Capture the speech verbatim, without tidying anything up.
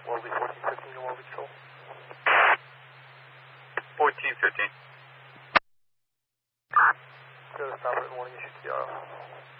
Warby fourteen fifteen to Warby Control. fourteen fifteen. Go to stop it, warning issue T R O.